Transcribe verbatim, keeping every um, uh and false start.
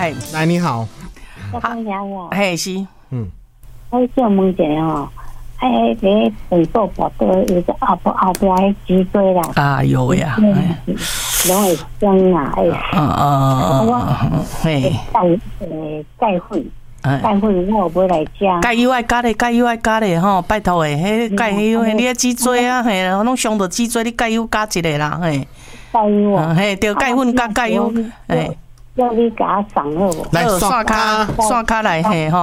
嘿， 来你好， 我讲遐个， 嘿是， 嗯， 我想问一下吼，哎，迄本座宝刀有个后后边迄脊椎啦， 啊有呀， 拢会伤啊，哎， 嗯嗯嗯，嘿， 钙诶钙粉，钙粉我买来食， 钙油爱加咧，钙油爱加咧吼，拜托诶，迄钙油，迄你个脊椎啊，嘿，拢伤到脊椎，你钙油加一个啦，嘿， 钙油啊， 嘿，着钙粉加钙油，嘿。 要你给他赏好无？ 来刷卡刷卡来嘿吼。